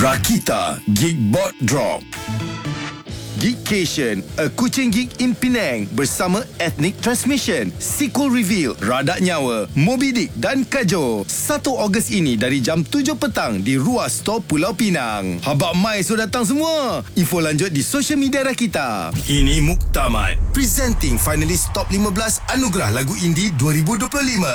Rakita Geekbot Drop. Geekcation, a kucing geek in Penang bersama Ethnic Transmission, Sequel Reveal, Radak Nyawa, Moby Dick dan Kajo. 1 Ogos ini dari jam 7 petang di Ruas Store Pulau Pinang. Habak mai sudah datang semua. Info lanjut di social media Rakita. Ini Muktamad, presenting finalis top 15 Anugerah Lagu Indie 2025.